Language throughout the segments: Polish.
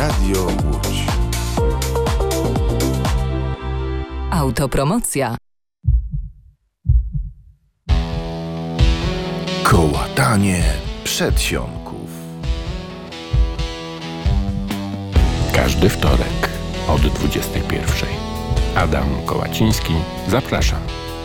Radio Łódź. Autopromocja. Kołatanie przedsionków. Każdy wtorek od 21:00. Adam Kołaciński, zapraszam.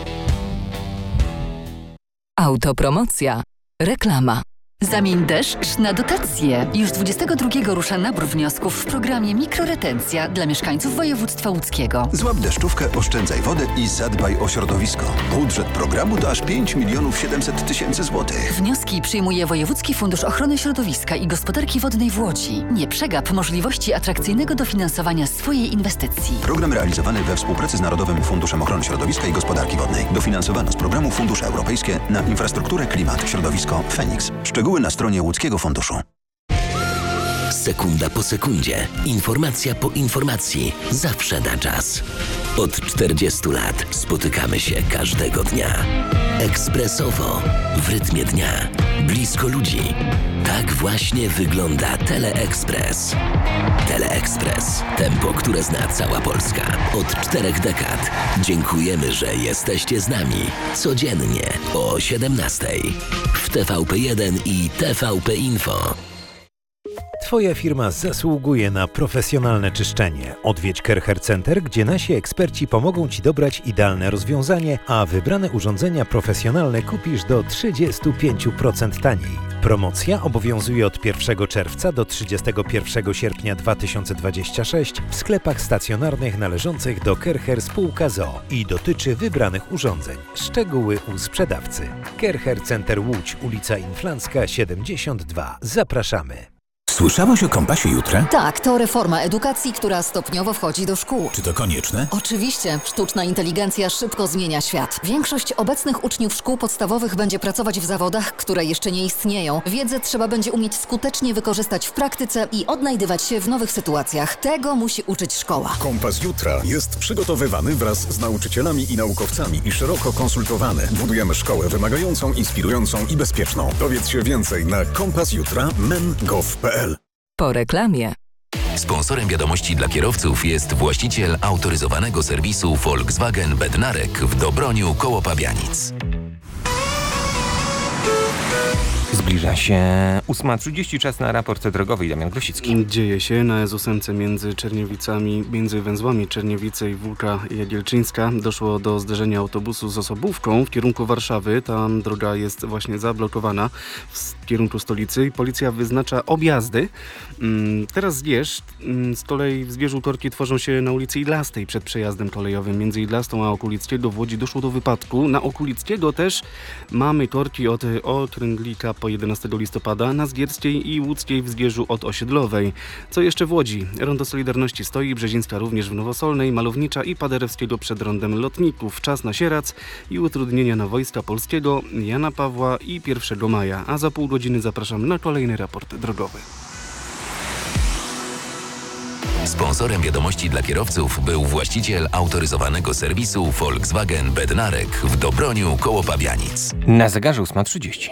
Autopromocja. Reklama. Zamień deszcz na dotacje. Już 22 rusza nabór wniosków w programie Mikroretencja dla mieszkańców województwa łódzkiego. Złap deszczówkę, oszczędzaj wodę i zadbaj o środowisko. Budżet programu to aż 5 700 000 złotych. Wnioski przyjmuje Wojewódzki Fundusz Ochrony Środowiska i Gospodarki Wodnej w Łodzi. Nie przegap możliwości atrakcyjnego dofinansowania swojej inwestycji. Program realizowany we współpracy z Narodowym Funduszem Ochrony Środowiska i Gospodarki Wodnej. Dofinansowano z programu Fundusze Europejskie na infrastrukturę, klimat, środowisko, Feniks. Szczegóły na stronie Łódzkiego Funduszu. Sekunda po sekundzie, informacja po informacji, zawsze na czas. Od 40 lat spotykamy się każdego dnia. Ekspresowo, w rytmie dnia, blisko ludzi. Tak właśnie wygląda Teleekspres. Teleekspres. Tempo, które zna cała Polska. Od 4 dekad. Dziękujemy, że jesteście z nami. Codziennie o 17:00. W TVP1 i TVP Info. Twoja firma zasługuje na profesjonalne czyszczenie. Odwiedź Kercher Center, gdzie nasi eksperci pomogą Ci dobrać idealne rozwiązanie, a wybrane urządzenia profesjonalne kupisz do 35% taniej. Promocja obowiązuje od 1 czerwca do 31 sierpnia 2026 w sklepach stacjonarnych należących do Kercher Spółka z.o.o. i dotyczy wybranych urządzeń. Szczegóły u sprzedawcy. Kercher Center Łódź, ulica Inflancka 72. Zapraszamy. Słyszałaś o Kompasie Jutra? Tak, to reforma edukacji, która stopniowo wchodzi do szkół. Czy to konieczne? Oczywiście, sztuczna inteligencja szybko zmienia świat. Większość obecnych uczniów szkół podstawowych będzie pracować w zawodach, które jeszcze nie istnieją. Wiedzę trzeba będzie umieć skutecznie wykorzystać w praktyce i odnajdywać się w nowych sytuacjach. Tego musi uczyć szkoła. Kompas Jutra jest przygotowywany wraz z nauczycielami i naukowcami i szeroko konsultowany. Budujemy szkołę wymagającą, inspirującą i bezpieczną. Dowiedz się więcej na kompasjutra.men.gov.pl. Po reklamie. Sponsorem wiadomości dla kierowców jest właściciel autoryzowanego serwisu Volkswagen Bednarek w Dobroniu koło Pabianic. Zbliża się 8:30, czas na raport drogowy. Damian Grosicki. Dzieje się na S8 między węzłami Czerniewice i Wólka Jagielczyńska. Doszło do zderzenia autobusu z osobówką w kierunku Warszawy. Tam droga jest właśnie zablokowana w kierunku stolicy i policja wyznacza objazdy. Teraz z kolei w Zgierzu korki tworzą się na ulicy Idlastej przed przejazdem kolejowym. Między Idlastą a Okulickiego w Łodzi doszło do wypadku. Na Okulickiego też mamy korki od Okręglika po 11 listopada, na Zgierskiej i Łódzkiej w Zgierzu od Osiedlowej. Co jeszcze w Łodzi? Rondo Solidarności stoi, Brzezińska również w Nowosolnej, Malownicza i Paderewskiego przed rondem Lotników. Czas na Sierac i utrudnienia na Wojska Polskiego, Jana Pawła i 1 maja. A za pół godziny zapraszam na kolejny raport drogowy. Sponsorem wiadomości dla kierowców był właściciel autoryzowanego serwisu Volkswagen Bednarek w Dobroniu koło Pabianic. Na zegarze 8:30.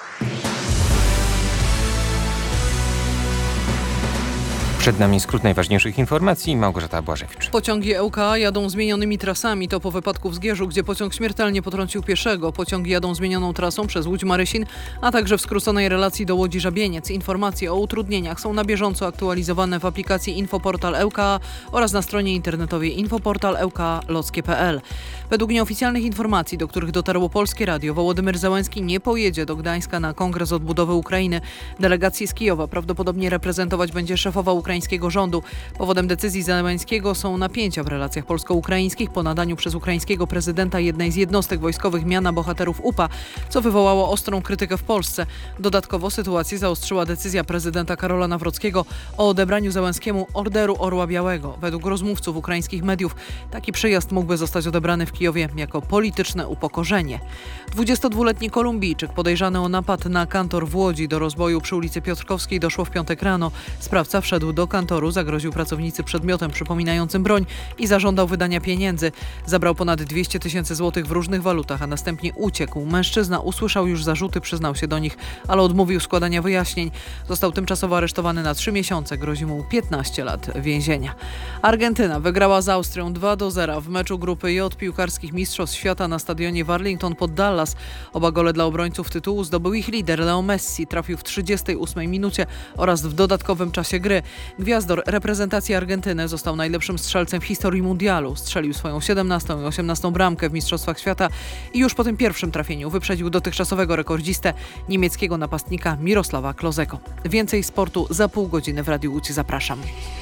Przed nami skrót najważniejszych informacji. Małgorzata Błażewicz. Pociągi ŁKA jadą zmienionymi trasami. To po wypadku w Zgierzu, gdzie pociąg śmiertelnie potrącił pieszego. Pociągi jadą zmienioną trasą przez Łódź-Marysin, a także w skróconej relacji do Łodzi-Żabieniec. Informacje o utrudnieniach są na bieżąco aktualizowane w aplikacji Infoportal ŁKA oraz na stronie internetowej infoportal.lk.lockie.pl. Według nieoficjalnych informacji, do których dotarło Polskie Radio, Wołodymyr Zełenski nie pojedzie do Gdańska na Kongres Odbudowy Ukrainy. Delegacji z Kijowa prawdopodobnie reprezentować będzie szefowa ukraińskiego rządu. Powodem decyzji Zełenskiego są napięcia w relacjach polsko-ukraińskich po nadaniu przez ukraińskiego prezydenta jednej z jednostek wojskowych miana bohaterów UPA, co wywołało ostrą krytykę w Polsce. Dodatkowo sytuację zaostrzyła decyzja prezydenta Karola Nawrockiego o odebraniu Zełenskiemu Orderu Orła Białego. Według rozmówców ukraińskich mediów taki przyjazd mógłby zostać odebrany w Kijowie jako polityczne upokorzenie. 22-letni Kolumbijczyk podejrzany o napad na kantor w Łodzi. Do rozboju przy ulicy Piotrkowskiej doszło w piątek rano. Sprawca wszedł do do kantoru, zagroził pracownicy przedmiotem przypominającym broń i zażądał wydania pieniędzy. Zabrał ponad 200 000 złotych w różnych walutach, a następnie uciekł. Mężczyzna usłyszał już zarzuty, przyznał się do nich, ale odmówił składania wyjaśnień. Został tymczasowo aresztowany na 3 miesiące, grozi mu 15 lat więzienia. Argentyna wygrała z Austrią 2-0 w meczu grupy J piłkarskich Mistrzostw Świata na stadionie w Arlington pod Dallas. Oba gole dla obrońców tytułu zdobył ich lider Leo Messi, trafił w 38 minucie oraz w dodatkowym czasie gry. Gwiazdor reprezentacji Argentyny został najlepszym strzelcem w historii mundialu. Strzelił swoją 17. i 18. bramkę w Mistrzostwach Świata i już po tym pierwszym trafieniu wyprzedził dotychczasowego rekordzistę, niemieckiego napastnika Mirosława Klozego. Więcej sportu za pół godziny w Radiu Łódź. Zapraszam.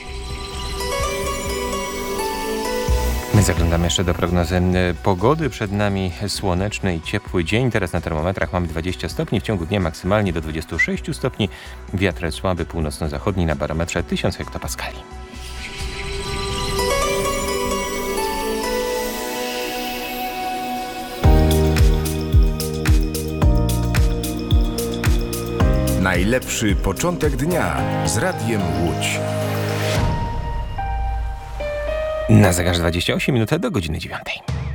My zaglądamy jeszcze do prognozy pogody. Przed nami słoneczny i ciepły dzień. Teraz na termometrach mamy 20 stopni. W ciągu dnia maksymalnie do 26 stopni. Wiatr słaby północno-zachodni na barometrze 1000 hektopaskali. Najlepszy początek dnia z Radiem Łódź. Na zegarze 28 minut do godziny 9.